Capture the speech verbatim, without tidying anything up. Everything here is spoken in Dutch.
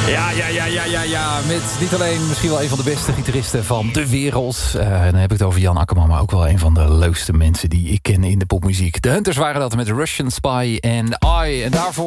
Ja, ja, ja, ja, ja, ja. Met niet alleen misschien wel een van de beste gitaristen van de wereld. Uh, dan heb ik het over Jan Akkerman, maar ook wel een van de leukste mensen die ik ken in de popmuziek. De Hunters waren dat met Russian Spy en I. En daarvoor